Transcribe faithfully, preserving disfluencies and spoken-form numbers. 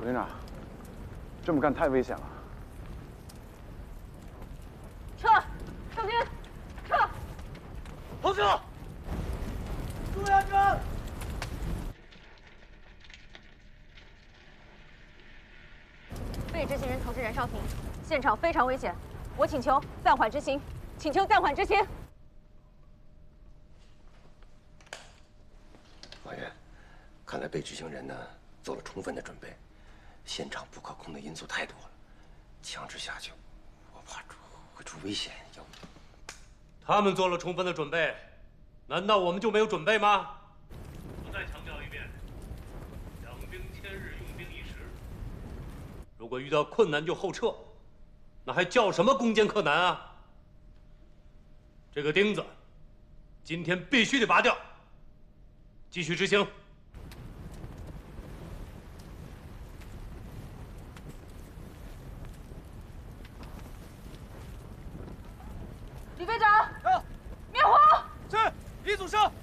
楚营长，这么干太危险了。 撤！上军，撤！ 投降！朱元璋。 被执行人藏至燃烧亭，现场非常危险，我请求暂缓执行，请求暂缓执行。 法院，看来被执行人呢做了充分的准备，现场不可控的因素太多了，强制下去，我怕出会出危险。要他们做了充分的准备，难道我们就没有准备吗？我再强调一遍，养兵千日，用兵一时。 如果遇到困难就后撤，那还叫什么攻坚克难啊？这个钉子，今天必须得拔掉。继续执行。 李队长， 啊， 灭火！ 是，李祖生。